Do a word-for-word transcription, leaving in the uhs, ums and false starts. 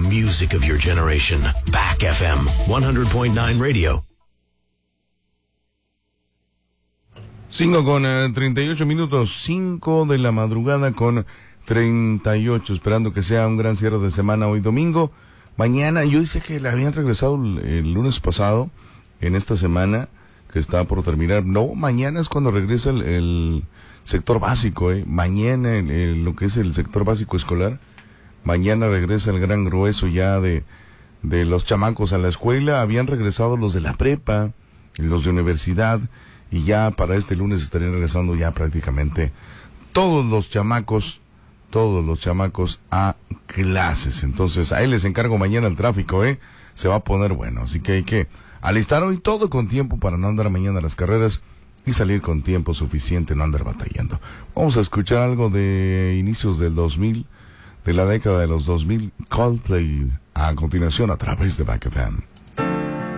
music of your generation. Back F M, one hundred point nine Radio. Cinco con eh, treinta y ocho minutos, cinco de la madrugada con treinta y ocho, esperando que sea un gran cierre de semana hoy domingo. Mañana, yo decía que le habían regresado el, el lunes pasado, en esta semana, que está por terminar. No, mañana es cuando regresa el, el sector básico, eh. Mañana, el, el, lo que es el sector básico escolar, mañana regresa el gran grueso ya de, de los chamacos a la escuela. Habían regresado los de la prepa, los de universidad, y ya para este lunes estarían regresando ya prácticamente todos los chamacos, todos los chamacos a clases. Entonces, ahí les encargo mañana el tráfico, ¿eh? Se va a poner bueno, así que hay que alistar hoy todo con tiempo para no andar mañana a las carreras y salir con tiempo suficiente, no andar batallando. Vamos a escuchar algo de inicios del dos mil, de la década de los dos mil, Coldplay, a continuación a través de Back F M.